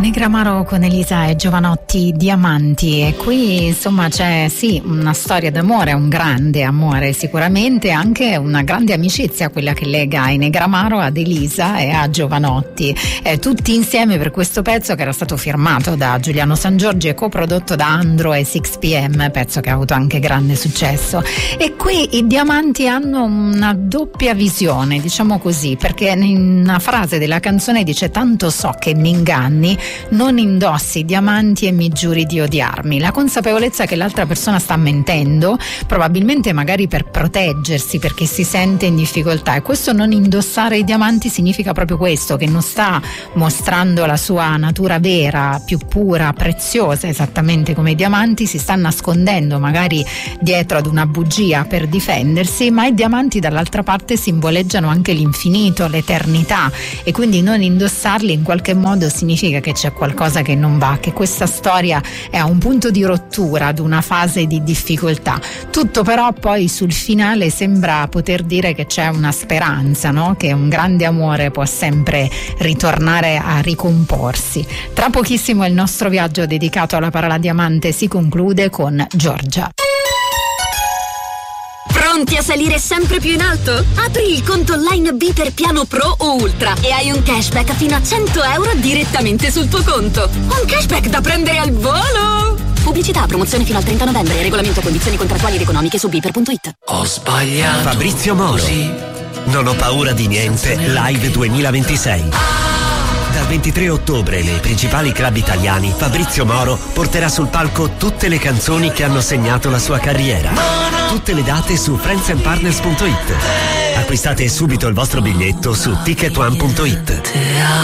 Negramaro con Elisa e Giovanotti, Diamanti. E qui insomma c'è sì una storia d'amore, un grande amore, sicuramente anche una grande amicizia, quella che lega i Negramaro ad Elisa e a Giovanotti, tutti insieme per questo pezzo che era stato firmato da Giuliano Sangiorgi e coprodotto da Andro e 6pm, pezzo che ha avuto anche grande successo. E qui i Diamanti hanno una doppia visione, diciamo così, perché in una frase della canzone dice: tanto so che mi inganni, non indossi diamanti e mi giuri di odiarmi. La consapevolezza che l'altra persona sta mentendo, probabilmente magari per proteggersi, perché si sente in difficoltà, e questo non indossare i diamanti significa proprio questo, che non sta mostrando la sua natura vera, più pura, preziosa, esattamente come i diamanti, si sta nascondendo magari dietro ad una bugia per difendersi, ma i diamanti dall'altra parte simboleggiano anche l'infinito, l'eternità, e quindi non indossarli in qualche modo significa che c'è qualcosa che non va, che questa storia è a un punto di rottura, ad una fase di difficoltà. Tutto però poi sul finale sembra poter dire che c'è una speranza, no? Che un grande amore può sempre ritornare a ricomporsi. Tra pochissimo il nostro viaggio dedicato alla parola diamante si conclude con Giorgia. Pronti a salire sempre più in alto? Apri il conto online Biter Piano Pro o Ultra e hai un cashback fino a 100 euro direttamente sul tuo conto. Un cashback da prendere al volo! Pubblicità, promozione fino al 30 novembre. Regolamento, condizioni contrattuali ed economiche su Biter.it. Ho sbagliato. Fabrizio Moro. Così. Non ho paura di niente. Live 2026. Dal 23 ottobre nei principali club italiani, Fabrizio Moro porterà sul palco tutte le canzoni che hanno segnato la sua carriera. Tutte le date su friendsandpartners.it. Acquistate subito il vostro biglietto su ticketone.it.